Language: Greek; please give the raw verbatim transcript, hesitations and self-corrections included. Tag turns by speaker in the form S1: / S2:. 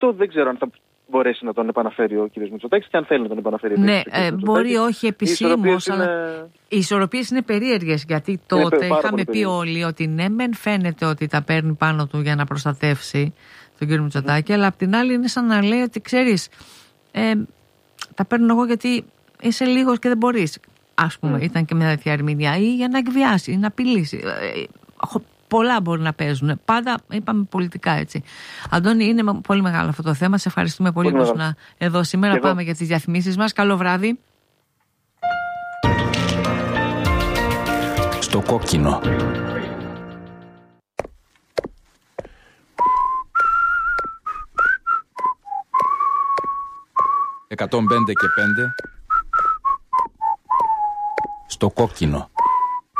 S1: αυτό δεν ξέρω αν θα μπορέσει να τον επαναφέρει ο κ. Μητσοτάκης και αν θέλει να τον επαναφέρει.
S2: Ναι, ε, μπορεί όχι επισήμως, αλλά
S1: είναι...
S2: οι ισορροπίες είναι περίεργες, γιατί τότε
S1: είναι
S2: είχαμε πει όλοι ότι ναι, μεν φαίνεται ότι τα παίρνει πάνω του για να προστατεύσει τον κ. Μητσοτάκη, mm. αλλά απ' την άλλη είναι σαν να λέει ότι ξέρεις, ε, τα παίρνω εγώ γιατί είσαι λίγος και δεν μπορείς. Ας πούμε, mm. ήταν και μια τέτοια ερμηνεία, ή για να εκβιάσει ή να απειλήσει. Ε, πολλά μπορεί να παίζουν. Πάντα είπαμε πολιτικά, έτσι. Αντώνη, είναι πολύ μεγάλο αυτό το θέμα. Σε ευχαριστούμε πολύ που ήσουν εδώ σήμερα. Πάμε εγώ για τις διαφημίσεις μας. Καλό βράδυ.
S3: Στο κόκκινο. εκατόν πέντε και πέντε. Στο κόκκινο.